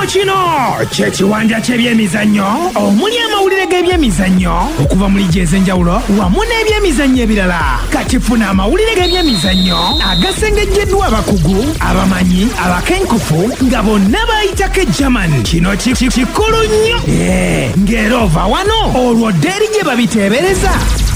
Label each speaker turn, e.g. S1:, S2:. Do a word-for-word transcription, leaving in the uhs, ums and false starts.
S1: kino kyekiwanja ky'ebyemizannyo omuli amawulire g'ebyemizannyo okuva mu liigi ez'enjawulo wamu n'ebyemizannyo ebirala. Kati funa amawulire g'ebyemizannyo agasengejjeddwa abakugu, abamanyi, abakenkufu nga bonna bayitako German. Kino kikulu nnyo ng'era ova wano olwo ddeeri gye babiteebereza